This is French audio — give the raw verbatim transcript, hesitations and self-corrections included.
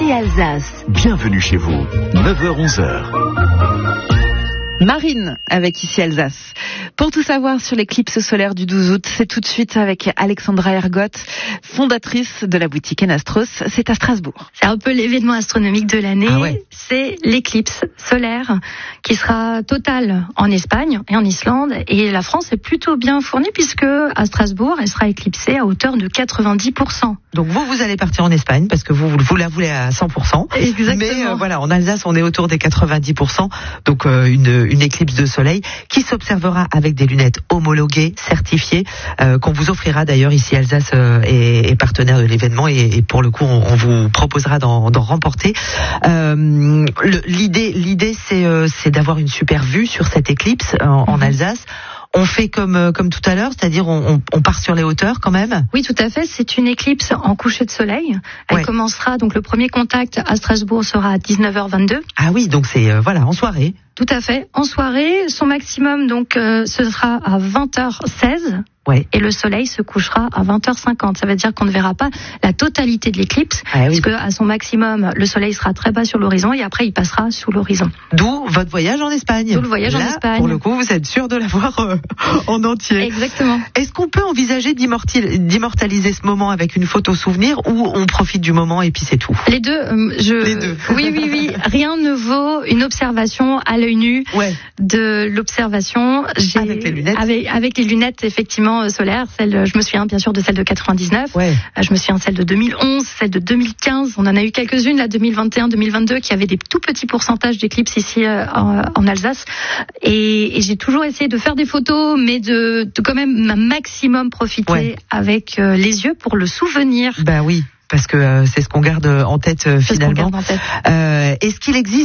Ici Alsace. Bienvenue chez vous, neuf heures onze heures. Marine avec Ici Alsace. Pour tout savoir sur l'éclipse solaire du douze août, c'est tout de suite avec Alexandra Ergotte, fondatrice de la boutique Enastros. C'est à Strasbourg. C'est un peu l'événement astronomique de l'année. Ah ouais. C'est l'éclipse solaire qui sera totale en Espagne et en Islande. Et la France est plutôt bien fournie puisque à Strasbourg, elle sera éclipsée à hauteur de quatre-vingt-dix pour cent. Donc vous, vous allez partir en Espagne parce que vous, vous, vous la voulez à cent pour cent. Exactement. Mais euh, voilà, en Alsace, on est autour des quatre-vingt-dix pour cent. Donc euh, une, une éclipse de soleil qui s'observera avec des lunettes homologuées, certifiées, euh, qu'on vous offrira d'ailleurs ici. Alsace euh, est, est partenaire de l'événement et, et pour le coup, on, on vous proposera d'en, d'en remporter. Euh, le, l'idée, l'idée, c'est, euh, c'est d'avoir une super vue sur cette éclipse en, en Alsace. On fait comme comme tout à l'heure, c'est-à-dire on, on, on part sur les hauteurs quand même. Oui, tout à fait. C'est une éclipse en coucher de soleil. Elle Ouais. commencera, donc le premier contact à Strasbourg sera à dix-neuf heures vingt-deux. Ah oui, donc c'est euh, voilà en soirée. Tout à fait. En soirée, son maximum, donc, euh, ce sera à vingt heures seize. Ouais. Et le soleil se couchera à vingt heures cinquante. Ça veut dire qu'on ne verra pas la totalité de l'éclipse, Ah oui. puisque à son maximum, le soleil sera très bas sur l'horizon et après il passera sous l'horizon. D'où votre voyage en Espagne. D'où le voyage en Là, Espagne. Pour le coup, vous êtes sûr de l'avoir euh, en entier. Exactement. Est-ce qu'on peut envisager d'immortil- d'immortaliser ce moment avec une photo souvenir ou on profite du moment et puis c'est tout? Les deux, euh, je. Les deux. Oui, oui, oui. Rien ne vaut une observation à l'œil nu Ouais. de l'observation. J'ai- Avec les lunettes. Avec, avec les lunettes effectivement euh, solaires. Celle, je me souviens bien sûr de celle de quatre-vingt-dix-neuf. Ouais. Euh, Je me souviens de celle de deux mille onze, celle de deux mille quinze. On en a eu quelques-unes là, deux mille vingt et un, deux mille vingt-deux, qui avaient des tout petits pourcentages d'éclipses ici euh, en, en Alsace. Et, et j'ai toujours essayé de faire des photos, mais de, de quand même un maximum profiter Ouais. avec euh, les yeux pour le souvenir. Ben oui, parce que euh, c'est ce qu'on garde en tête euh, C'est ce qu'on finalement. garde en tête. Euh, est-ce qu'il existe